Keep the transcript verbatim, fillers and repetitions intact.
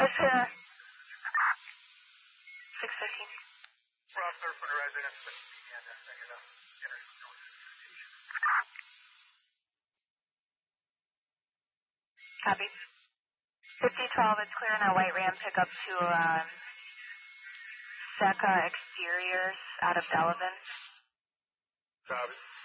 is clear. six fifteen. Rob Surfer, residence, and uh, second up. Copy. fifty twelve, it's clear now. White Ram pickup to um, Seca Exteriors out of Delavan. Copy.